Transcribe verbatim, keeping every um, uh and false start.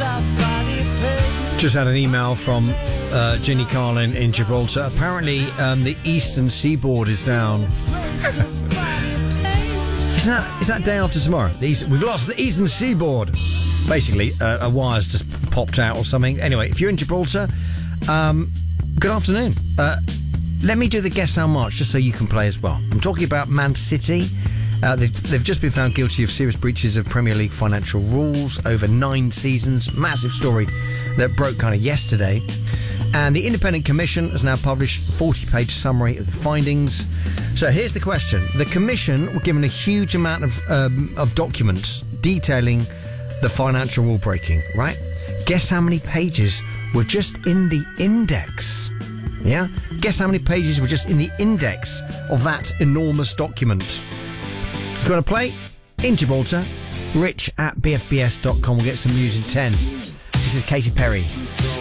Just had an email from uh, Ginny Carlin in Gibraltar. Apparently, um, the eastern seaboard is down. Is that, is that day after tomorrow? The east, we've lost the eastern seaboard. Basically, uh, a wire's just popped out or something. Anyway, if you're in Gibraltar, um, good afternoon. Uh, let me do the guess how much, just so you can play as well. I'm talking about Man City. Uh, they've, they've just been found guilty of serious breaches of Premier League financial rules over nine seasons. Massive story that broke kind of yesterday. And the Independent Commission has now published a forty-page summary of the findings. So here's the question. The Commission were given a huge amount of um, of documents detailing the financial rule breaking, right? Guess how many pages were just in the index? Yeah? Guess how many pages were just in the index of that enormous document? If you want to play, in Gibraltar, rich at b f b s dot com. We'll get some news in ten. This is Katy Perry.